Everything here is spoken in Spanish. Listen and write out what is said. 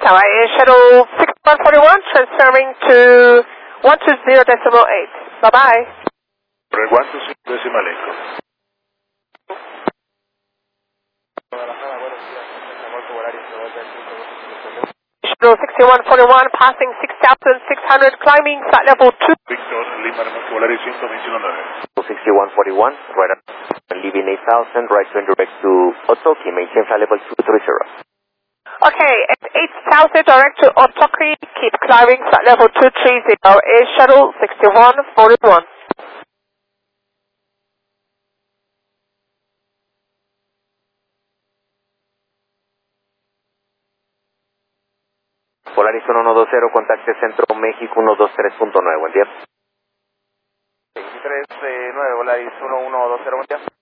Tower, Air Shuttle 6141, transferring to 120.8. Bye-bye. Por el 120.8. Shuttle 6141, passing 6,600, climbing flight level 2. Victor, Lima, Volaris 121.9. 6141, right up, leaving 8,000, right turn direct to Otoki, maintain flight level 230. Okay, at 8,000 direct to Otoki, keep climbing flight level 230, Air Shuttle 6141. Polaris 1120, contacte Centro México 123.9, buen día. 23.9, Polaris 1120, buen día.